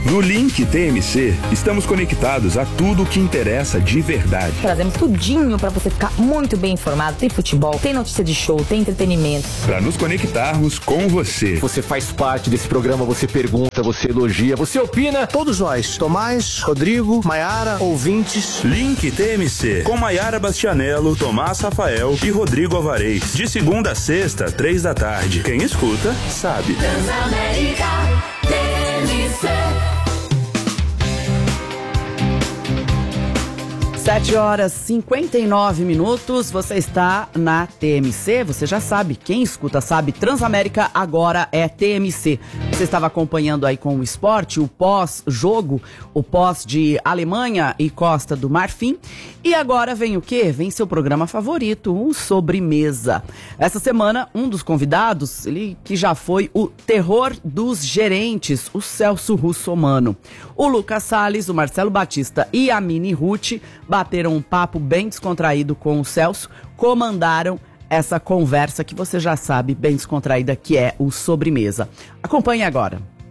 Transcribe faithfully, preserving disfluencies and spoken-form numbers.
No Link T M C, estamos conectados a tudo o que interessa de verdade. Trazemos tudinho para você ficar muito bem informado. Tem futebol, tem notícia de show, tem entretenimento. Para nos conectarmos com você. Você faz parte desse programa, você pergunta, você elogia, você opina. Todos nós, Tomás, Rodrigo, Maiara, ouvintes. Link T M C, com Maiara Bastianello, Tomás Rafael e Rodrigo Alvarez. De segunda a sexta, três da tarde. Quem escuta, sabe. Transamérica T M C. sete horas e cinquenta e nove minutos, você está na T M C, você já sabe, quem escuta sabe, Transamérica agora é T M C. Você estava acompanhando aí com o esporte, o pós-jogo, o pós de Alemanha e Costa do Marfim. E agora vem o quê? Vem seu programa favorito, um Sobremesa. Essa semana, um dos convidados, ele que já foi o terror dos gerentes, o Celso Russomano. O Lucas Salles, o Marcelo Batista e a Mini Ruth bateram um papo bem descontraído com o Celso, comandaram essa conversa que você já sabe, bem descontraída, que é o Sobremesa. Acompanhe agora.